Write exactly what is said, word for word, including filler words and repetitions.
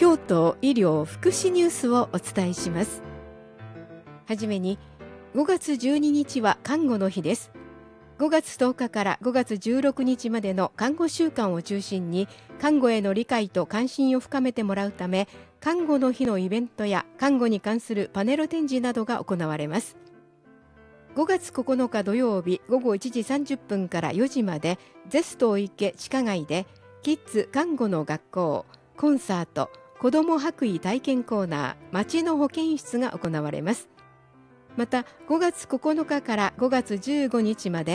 京都医療福祉ニュースをお伝えします。はじめに、ごがつじゅうににちは看護の日です。ごがつとおかからごがつじゅうろくにちまでの看護週間を中心に、看護への理解と関心を深めてもらうため、看護の日のイベントや看護に関するパネル展示などが行われます。ごがつここのか土曜日ごごいちじさんじゅっぷんからよじまで、ゼスト池地下街でキッズ看護の学校、コンサート、子ども白衣体験コーナー、町の保健室が行われます。またごがつここのかからごがつじゅうごにちまで、